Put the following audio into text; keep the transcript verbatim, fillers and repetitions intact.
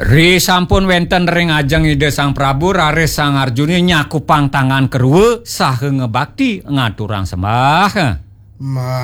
Ri sampun wenten ring ajeng ide Sang Prabu raris Sang Arjuna nyakupang tangan keruwe saha ngebakti ngaturang sembah. Ma